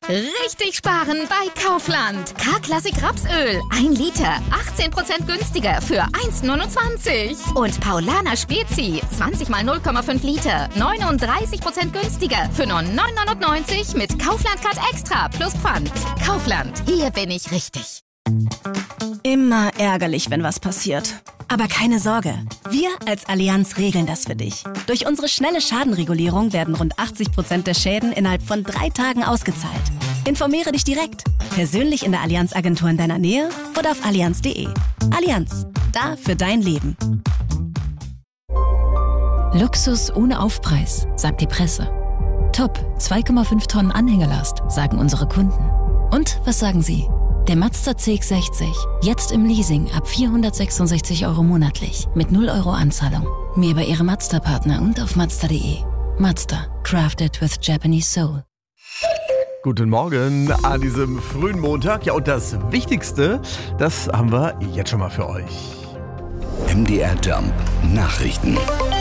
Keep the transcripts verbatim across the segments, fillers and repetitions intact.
Richtig sparen bei Kaufland. K-Klassik Rapsöl. ein Liter. achtzehn Prozent günstiger für eins Komma neunundzwanzig. Und Paulaner Spezi. zwanzig mal null Komma fünf Liter. neununddreißig Prozent günstiger für nur neun Komma neunundneunzig mit Kaufland Card Extra plus Pfand. Kaufland. Hier bin ich richtig. Immer ärgerlich, wenn was passiert. Aber keine Sorge, wir als Allianz regeln das für dich. Durch unsere schnelle Schadenregulierung werden rund achtzig Prozent der Schäden innerhalb von drei Tagen ausgezahlt. Informiere dich direkt, persönlich in der Allianz-Agentur in deiner Nähe oder auf allianz punkt de. Allianz, da für dein Leben. Luxus ohne Aufpreis, sagt die Presse. Top, zwei Komma fünf Tonnen Anhängelast, sagen unsere Kunden. Und was sagen Sie? Der Mazda C X sechzig, jetzt im Leasing ab vierhundertsechsundsechzig Euro monatlich mit null Euro Anzahlung. Mehr bei Ihrem Mazda-Partner und auf mazda punkt de. Mazda, crafted with Japanese soul. Guten Morgen an diesem frühen Montag. Ja, und das Wichtigste, das haben wir jetzt schon mal für euch. M D R Jump Nachrichten.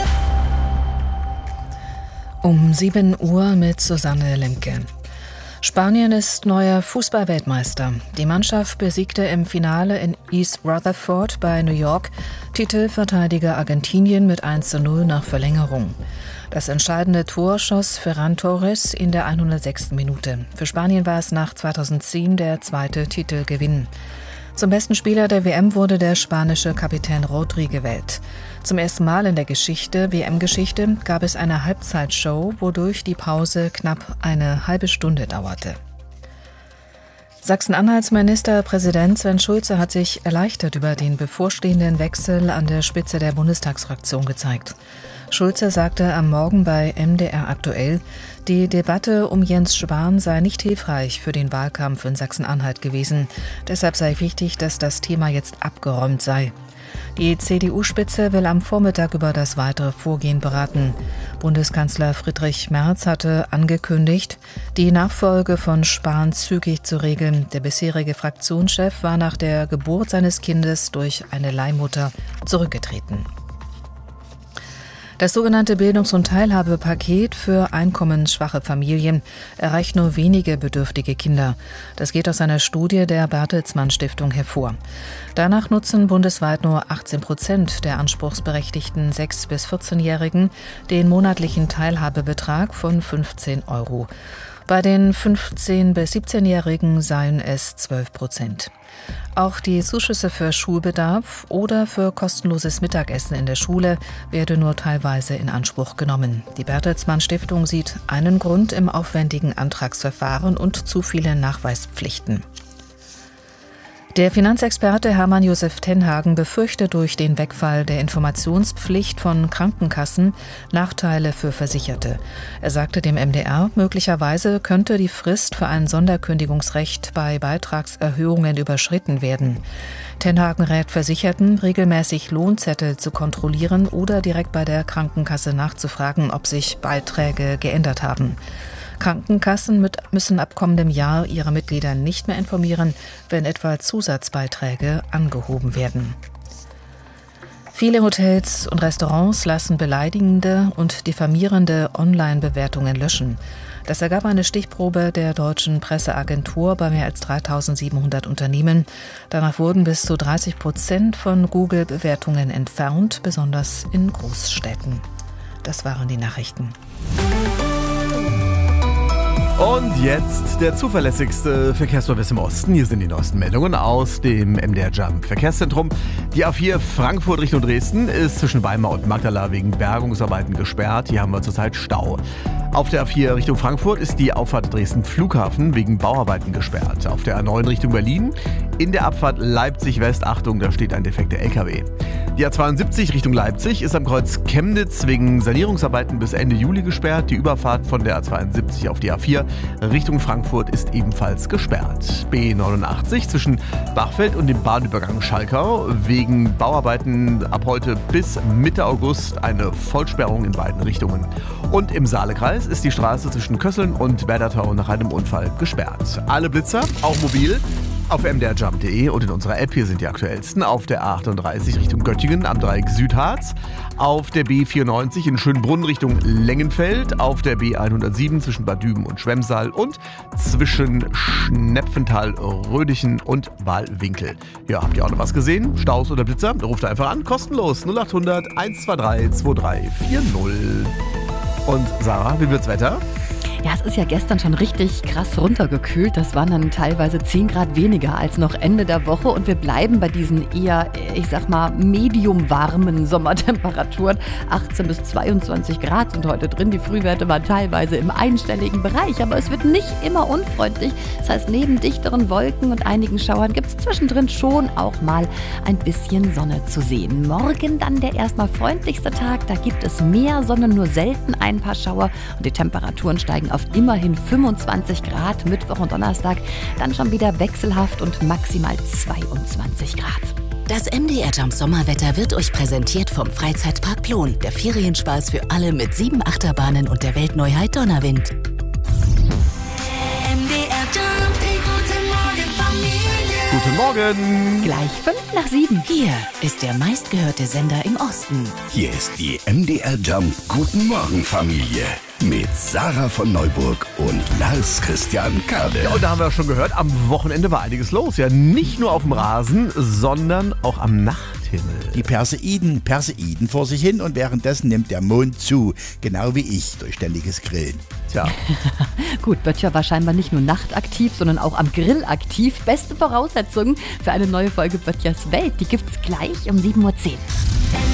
Um sieben Uhr mit Susanne Lemke. Spanien ist neuer Fußball-Weltmeister. Die Mannschaft besiegte im Finale in East Rutherford bei New York Titelverteidiger Argentinien mit eins zu null nach Verlängerung. Das entscheidende Tor schoss Ferran Torres in der hundertsechsten Minute. Für Spanien war es nach zweitausendzehn der zweite Titelgewinn. Zum besten Spieler der W M wurde der spanische Kapitän Rodri gewählt. Zum ersten Mal in der Geschichte, W M-Geschichte, gab es eine Halbzeitshow, wodurch die Pause knapp eine halbe Stunde dauerte. Sachsen-Anhalts Ministerpräsident Sven Schulze hat sich erleichtert über den bevorstehenden Wechsel an der Spitze der Bundestagsfraktion gezeigt. Schulze sagte am Morgen bei M D R aktuell, die Debatte um Jens Spahn sei nicht hilfreich für den Wahlkampf in Sachsen-Anhalt gewesen. Deshalb sei wichtig, dass das Thema jetzt abgeräumt sei. Die C D U-Spitze will am Vormittag über das weitere Vorgehen beraten. Bundeskanzler Friedrich Merz hatte angekündigt, die Nachfolge von Spahn zügig zu regeln. Der bisherige Fraktionschef war nach der Geburt seines Kindes durch eine Leihmutter zurückgetreten. Das sogenannte Bildungs- und Teilhabepaket für einkommensschwache Familien erreicht nur wenige bedürftige Kinder. Das geht aus einer Studie der Bertelsmann Stiftung hervor. Danach nutzen bundesweit nur achtzehn Prozent der anspruchsberechtigten sechs- bis vierzehnjährigen den monatlichen Teilhabebetrag von fünfzehn Euro. Bei den fünfzehn- bis siebzehnjährigen seien es zwölf Prozent. Auch die Zuschüsse für Schulbedarf oder für kostenloses Mittagessen in der Schule werde nur teilweise in Anspruch genommen. Die Bertelsmann Stiftung sieht einen Grund im aufwendigen Antragsverfahren und zu viele Nachweispflichten. Der Finanzexperte Hermann Josef Tenhagen befürchtet durch den Wegfall der Informationspflicht von Krankenkassen Nachteile für Versicherte. Er sagte dem M D R, möglicherweise könnte die Frist für ein Sonderkündigungsrecht bei Beitragserhöhungen überschritten werden. Tenhagen rät Versicherten, regelmäßig Lohnzettel zu kontrollieren oder direkt bei der Krankenkasse nachzufragen, ob sich Beiträge geändert haben. Krankenkassen mit, müssen ab kommendem Jahr ihre Mitglieder nicht mehr informieren, wenn etwa Zusatzbeiträge angehoben werden. Viele Hotels und Restaurants lassen beleidigende und diffamierende Online-Bewertungen löschen. Das ergab eine Stichprobe der deutschen Presseagentur bei mehr als dreitausendsiebenhundert Unternehmen. Danach wurden bis zu dreißig Prozent von Google-Bewertungen entfernt, besonders in Großstädten. Das waren die Nachrichten. Und jetzt der zuverlässigste Verkehrsservice im Osten. Hier sind die neuesten Meldungen aus dem M D R Jump Verkehrszentrum. Die A vier Frankfurt Richtung Dresden ist zwischen Weimar und Magdala wegen Bergungsarbeiten gesperrt. Hier haben wir zurzeit Stau. Auf der A vier Richtung Frankfurt ist die Auffahrt Dresden Flughafen wegen Bauarbeiten gesperrt. Auf der A neun Richtung Berlin in der Abfahrt Leipzig West, Achtung, da steht ein defekter L K W. Die A zweiundsiebzig Richtung Leipzig ist am Kreuz Chemnitz wegen Sanierungsarbeiten bis Ende Juli gesperrt. Die Überfahrt von der A zweiundsiebzig auf die A vier Richtung Frankfurt ist ebenfalls gesperrt. B neunundachtzig zwischen Bachfeld und dem Bahnübergang Schalkau wegen Bauarbeiten ab heute bis Mitte August eine Vollsperrung in beiden Richtungen. Und im Saalekreis ist die Straße zwischen Kösseln und Werdertau nach einem Unfall gesperrt. Alle Blitzer, auch mobil, Auf m d r jump punkt d e und in unserer App hier sind die aktuellsten. Auf der A achtunddreißig Richtung Göttingen am Dreieck Südharz. Auf der B vierundneunzig in Schönbrunn Richtung Lengenfeld. Auf der B hundertsieben zwischen Bad Düben und Schwemmsaal. Und zwischen Schnepfenthal, Rödichen und Wahlwinkel. Ja, habt ihr auch noch was gesehen? Staus oder Blitzer? Ruft einfach an. Kostenlos null achthundert eins zwei drei zwei drei vier null. Und Sarah, wie wird's Wetter? Ja, es ist ja gestern schon richtig krass runtergekühlt. Das waren dann teilweise zehn Grad weniger als noch Ende der Woche. Und wir bleiben bei diesen eher, ich sag mal, medium warmen Sommertemperaturen. achtzehn bis zweiundzwanzig Grad sind heute drin. Die Frühwerte waren teilweise im einstelligen Bereich. Aber es wird nicht immer unfreundlich. Das heißt, neben dichteren Wolken und einigen Schauern gibt es zwischendrin schon auch mal ein bisschen Sonne zu sehen. Morgen dann der erstmal freundlichste Tag. Da gibt es mehr Sonne, nur selten ein paar Schauer. Und die Temperaturen steigen auf immerhin fünfundzwanzig Grad, Mittwoch und Donnerstag dann schon wieder wechselhaft und maximal zweiundzwanzig Grad. Das M D R Jump Sommerwetter wird euch präsentiert vom Freizeitpark Plon. Der Ferienspaß für alle mit sieben Achterbahnen und der Weltneuheit Donnerwind. M D R Jump, die gute Morgen Familie. Guten Morgen. Gleich fünf nach sieben. Hier ist der meistgehörte Sender im Osten. Hier ist die M D R Jump Guten Morgen Familie mit Sarah von Neuburg und Lars Christian Kade. Ja, und da haben wir schon gehört, am Wochenende war einiges los. Ja, nicht nur auf dem Rasen, sondern auch am Nachthimmel. Die Perseiden, Perseiden vor sich hin und währenddessen nimmt der Mond zu. Genau wie ich, durch ständiges Grillen. Tja. Gut, Böttcher war scheinbar nicht nur nachtaktiv, sondern auch am Grill aktiv. Beste Voraussetzungen für eine neue Folge Böttchers Welt. Die gibt's gleich um sieben Uhr zehn.